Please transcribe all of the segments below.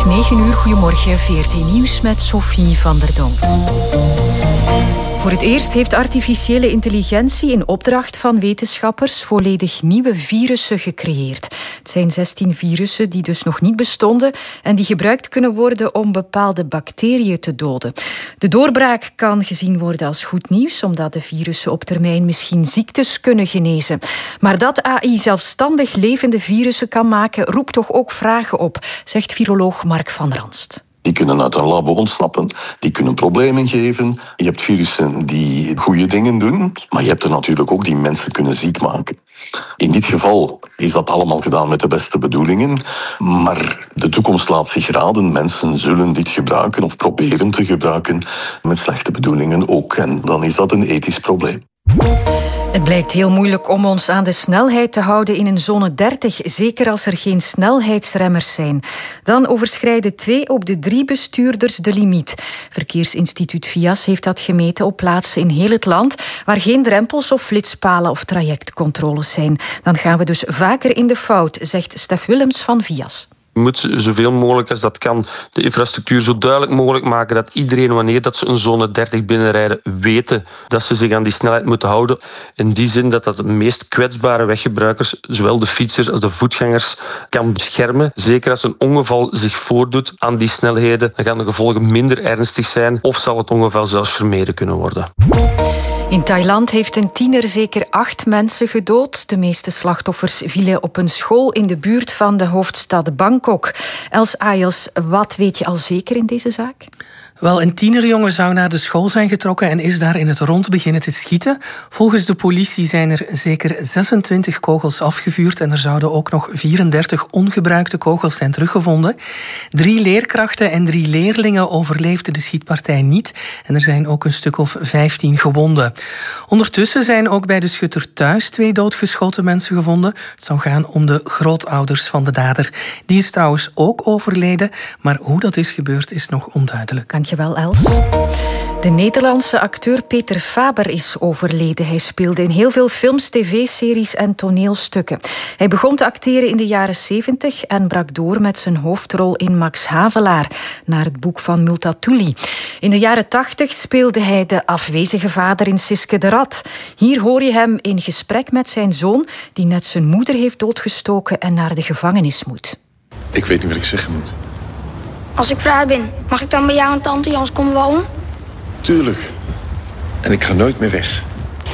is 9:00. Goedemorgen, 14 Nieuws met Sophie van der Donkt. Voor het eerst heeft artificiële intelligentie in opdracht van wetenschappers volledig nieuwe virussen gecreëerd. Het zijn 16 virussen die dus nog niet bestonden en die gebruikt kunnen worden om bepaalde bacteriën te doden. De doorbraak kan gezien worden als goed nieuws, omdat de virussen op termijn misschien ziektes kunnen genezen. Maar dat AI zelfstandig levende virussen kan maken, roept toch ook vragen op, zegt viroloog Mark van Ranst. Die kunnen uit een labo ontsnappen, die kunnen problemen geven. Je hebt virussen die goede dingen doen, maar je hebt er natuurlijk ook die mensen kunnen ziek maken. In dit geval is dat allemaal gedaan met de beste bedoelingen, maar de toekomst laat zich raden. Mensen zullen dit gebruiken of proberen te gebruiken met slechte bedoelingen ook. En dan is dat een ethisch probleem. Het blijkt heel moeilijk om ons aan de snelheid te houden in een zone 30, zeker als er geen snelheidsremmers zijn. Dan overschrijden 2 op de 3 bestuurders de limiet. Verkeersinstituut VIAS heeft dat gemeten op plaatsen in heel het land waar geen drempels of flitspalen of trajectcontroles zijn. Dan gaan we dus vaker in de fout, zegt Stef Willems van VIAS. Je moet zoveel mogelijk als dat kan de infrastructuur zo duidelijk mogelijk maken dat iedereen, wanneer dat ze een zone 30 binnenrijden, weten dat ze zich aan die snelheid moeten houden. In die zin dat de meest kwetsbare weggebruikers, zowel de fietsers als de voetgangers, kan beschermen. Zeker als een ongeval zich voordoet aan die snelheden, dan gaan de gevolgen minder ernstig zijn of zal het ongeval zelfs vermeden kunnen worden. In Thailand heeft een tiener zeker 8 mensen gedood. De meeste slachtoffers vielen op een school in de buurt van de hoofdstad Bangkok. Els Ayels, wat weet je al zeker in deze zaak? Wel, een tienerjongen zou naar de school zijn getrokken en is daar in het rond beginnen te schieten. Volgens de politie zijn er zeker 26 kogels afgevuurd en er zouden ook nog 34 ongebruikte kogels zijn teruggevonden. 3 leerkrachten en 3 leerlingen overleefden de schietpartij niet en er zijn ook een stuk of 15 gewonden. Ondertussen zijn ook bij de schutter thuis 2 doodgeschoten mensen gevonden. Het zou gaan om de grootouders van de dader. Die is trouwens ook overleden, maar hoe dat is gebeurd is nog onduidelijk. Dankjewel, Els. De Nederlandse acteur Peter Faber is overleden. Hij speelde in heel veel films, tv-series en toneelstukken. Hij begon te acteren in de jaren 70 en brak door met zijn hoofdrol in Max Havelaar, naar het boek van Multatuli. In de jaren 80 speelde hij de afwezige vader in Siske de Rat. Hier hoor je hem in gesprek met zijn zoon, die net zijn moeder heeft doodgestoken en naar de gevangenis moet. Ik weet niet wat ik zeggen moet. Als ik vrij ben, mag ik dan bij jou en tante Jans komen wonen? Tuurlijk. En ik ga nooit meer weg.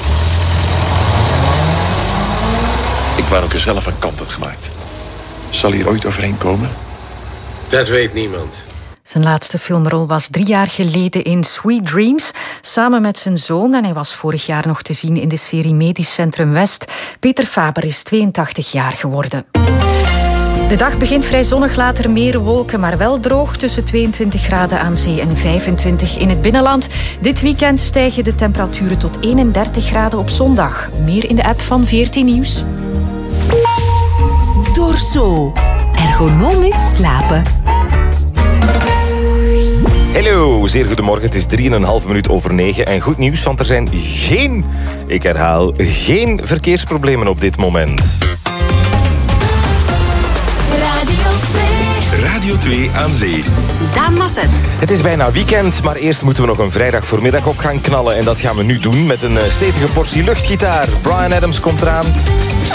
Ik wou ook er zelf een kant had gemaakt. Zal hij er ooit overheen komen? Dat weet niemand. Zijn laatste filmrol was 3 jaar geleden in Sweet Dreams, samen met zijn zoon. En hij was vorig jaar nog te zien in de serie Medisch Centrum West. Peter Faber is 82 jaar geworden. De dag begint vrij zonnig, later meer wolken, maar wel droog. Tussen 22 graden aan zee en 25 in het binnenland. Dit weekend stijgen de temperaturen tot 31 graden op zondag. Meer in de app van 14 Nieuws. Dorso. Ergonomisch slapen. Hallo, zeer goedemorgen. Het is 3,5 minuut over 9. En goed nieuws, want er zijn geen verkeersproblemen op dit moment. Radio 2 aan zee. Daan Masset. Het is bijna weekend, maar eerst moeten we nog een vrijdag voormiddag op gaan knallen. En dat gaan we nu doen met een stevige portie luchtgitaar. Bryan Adams komt eraan.